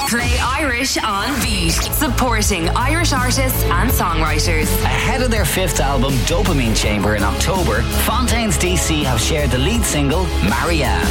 Play Irish on Beat, supporting Irish artists and songwriters. Ahead of their fifth album, Dopamine Chamber, in October, Fontaines DC have shared the lead single, Marianne.